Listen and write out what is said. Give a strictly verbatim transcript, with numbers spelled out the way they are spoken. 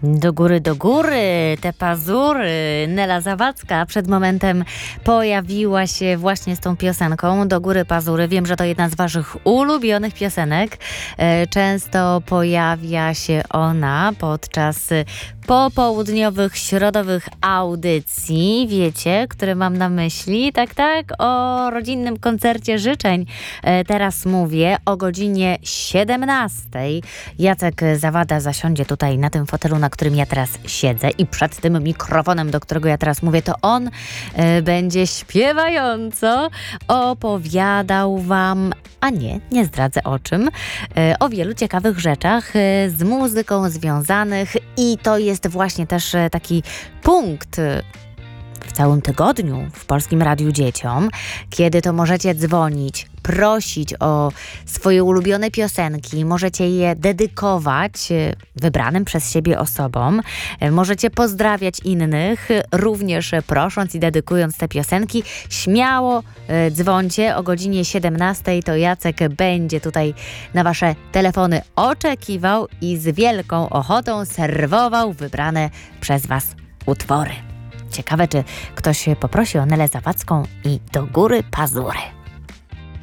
Do góry, do góry, te pazury. Nela Zawadzka przed momentem pojawiła się właśnie z tą piosenką Do góry pazury. Wiem, że to jedna z waszych ulubionych piosenek. Często pojawia się ona podczas popołudniowych, środowych audycji, wiecie, które mam na myśli, tak, tak, o rodzinnym koncercie życzeń. Teraz mówię o godzinie siedemnastej. Jacek Zawada zasiądzie tutaj na tym fotelu, na którym ja teraz siedzę i przed tym mikrofonem, do którego ja teraz mówię, to on y, będzie śpiewająco opowiadał wam, a nie, nie zdradzę o czym, y, o wielu ciekawych rzeczach y, z muzyką związanych i to jest właśnie też y, taki punkt y, w całym tygodniu w Polskim Radiu Dzieciom, kiedy to możecie dzwonić, prosić o swoje ulubione piosenki, możecie je dedykować wybranym przez siebie osobom, możecie pozdrawiać innych, również prosząc i dedykując te piosenki. Śmiało dzwońcie o godzinie siedemnastej, to Jacek będzie tutaj na wasze telefony oczekiwał i z wielką ochotą serwował wybrane przez was utwory. Ciekawe, czy ktoś poprosi o Nelę Zawadzką i Do góry pazury.